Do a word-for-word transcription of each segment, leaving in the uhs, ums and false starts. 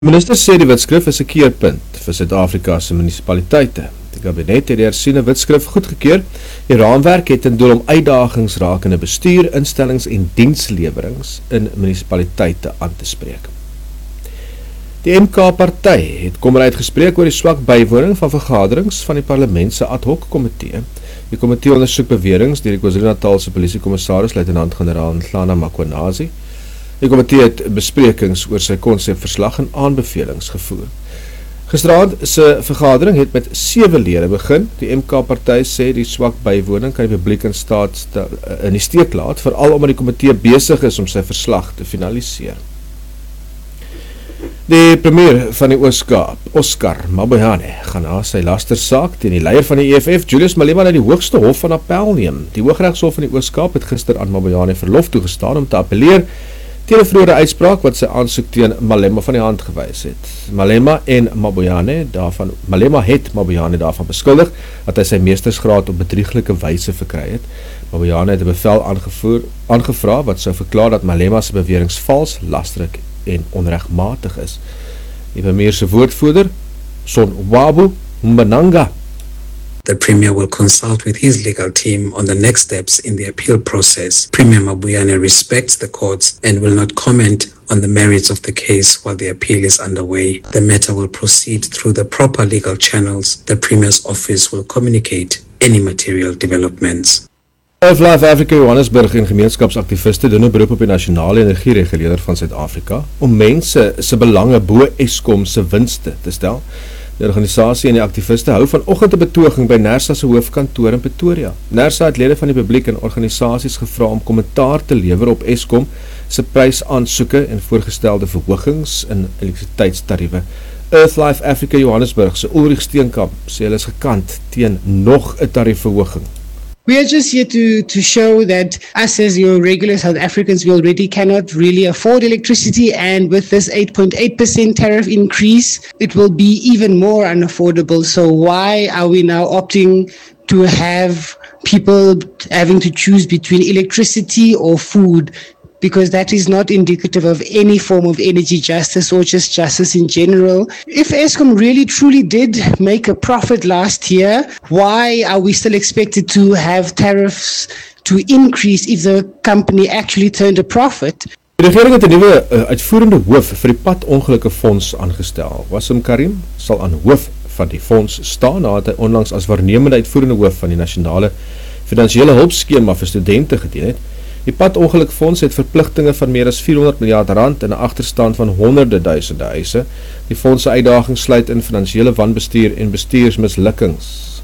Minister sê die wetskrif is 'n keerpunt vir Suid-Afrika se munisipaliteite. Die kabinet het die hersiene wetskrif goedgekeur. Die raamwerk het ten doel om uitdagings rakende bestuur, instellings en dienslewerings in munisipaliteite aan te spreek. Die M K-party het kommer uitgespreek oor die swak bywoning van vergaderings van die parlement se ad hoc komitee. Die komitee ondersoek beweringe deur die KwaZulu-Natal se polisiekommissaris luitenant-generaal Nhlana Makhonazi. Die komitee het besprekings oor sy konsepverslag en aanbevelings gevoer. Gisteraand se vergadering het met sewe lede begin. Die M K-party sê die swak bywoning kan die publiek in staat stel, in die steek laat, veral omdat die komitee besig is om sy verslag te finaliseer. Die premier van die Oos-Kaap, Oscar Mabuyane, gaan na sy lastersaak teen die leier van die E F F, Julius Malema, na die hoogste hof van appel neem. Die Hooggeregshof van die Oos-Kaap het gister aan Mabuyane verlof toegestaan om te appeleer teen 'n vroeëre uitspraak wat sy aansoek teen Malema van die hand gewys het. Malema en Mabuyane daarvan Malema het Mabuyane daarvan beskuldig dat hy sy meestersgraad op bedrieglike wyse verkry het. Mabuyane het 'n bevel aangevoer aangevra wat sou verklaar dat Malema se beweringe vals, lasterlik en onregmatig is. Die premier se woordvoerder, Sonwabu Mbananga, the Premier will consult with his legal team on the next steps in the appeal process. Premier Mabuyane respects the courts and will not comment on the merits of the case while the appeal is underway. The matter will proceed through the proper legal channels. The Premier's office will communicate any material developments. Earth Life Africa Johannesburg en gemeenskapsaktiviste doen 'n beroep op die nasionale energiereguleerder van Suid-Afrika om mense se belange bo Eskom se winste te stel. Die organisasie en die aktiviste hou vanoggend 'n betoging by NERSA se hoofkantoor in Pretoria. NERSA het lede van die publiek en organisasies gevra om kommentaar te lewer op Eskom se prysaansoeke en voorgestelde verhogings in elektrisiteitstariewe. Earth Life Africa Johannesburg se Ulrich Steenkamp sê hulle is gekant teen nog 'n tariefverhoging. We are just here to, to show that us as your regular South Africans, we already cannot really afford electricity, and with this eight point eight percent tariff increase, it will be even more unaffordable. So why are we now opting to have people having to choose between electricity or food? Because that is not indicative of any form of energy justice or just justice in general. If Eskom really truly did make a profit last year, why are we still expected to have tariffs to increase if the company actually turned a profit? Die regering het 'n nuwe uh, uitvoerende hoof vir die padongelukke fonds aangestel. Wasim Karim sal aan hoof van die fonds staan nadat hy onlangs as waarnemende uitvoerende hoof van die nasionale finansiële hulpskema vir studente gedien het. Die padongelukfonds het verpligtinge van meer as vierhonderd miljard rand en 'n agterstand van honderde duisende eise. Die fonds se uitdaging sluit in finansiële wanbestuur en bestuursmislukkings.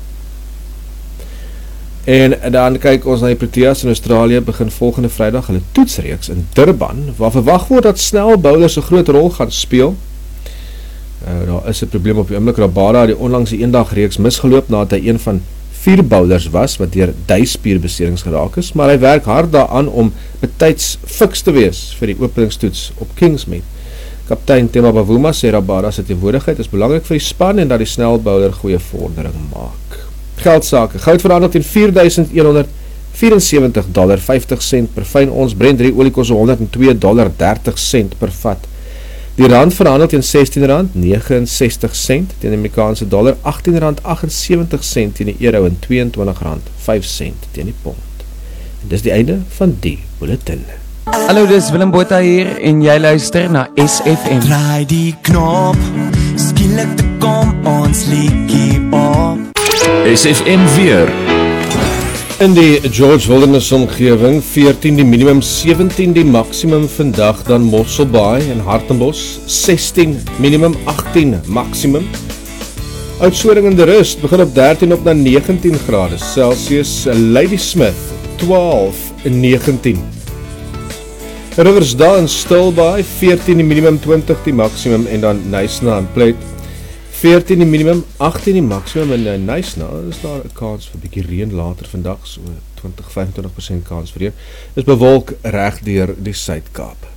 En dan kyk ons na die Proteas in Australië begin volgende Vrydag hulle toetsreeks in Durban, waar verwag word dat snel bowlers 'n groot rol gaan speel. Uh, daar is 'n probleem op die oomblik. Rabada het die onlangs die eendagreeks misgeloop nadat hy een van vier bowlers was wat deur duispierbeserings geraak is, maar hy werk hard daaraan om betyds fiks te wees vir die openingstoets op Kingsmead. Kaptein Tema Bavuma sê Rabada se teenwoordigheid is belangrik vir die span en dat die snel bowler goeie vordering maak. Geldsake: goud verhandel teen vier duisend een honderd vierensewentig dollar vyftig sent per fyn ons, Brent olie kos honderd en twee dollar dertig sent per vat. Die rand verhandel teen sestien rand negenensestig sent teen die Amerikaanse dollar, agttien rand agtensewentig sent teen die euro en tweeëntwintig rand vyf sent teen die pond. En dis die einde van die bulletin. Hallo, dis Willem Botha hier en jy luister na S F M. Draai die knop, skielik te kom ons liedjie op. S F M weer. In die George Wilderness omgewing, veertien die minimum, sewentien die maksimum vandag, dan Mosselbaai en Hartenbos, sestien minimum, agttien maksimum. Oudtshoorn in die Rust begin op dertien op na negentien grade Celsius, Ladysmith twaalf negentien. Riversdal en Stilbaai, veertien die minimum, twintig die maksimum, en dan Knysna en Plate, veertien die minimum, agttien die maksimum, en in Knysna is daar 'n kans vir 'n bietjie reën later vandag, so twintig tot vyfentwintig persent kans vir reën. Is bewolk reg deur die Suid-Kaap.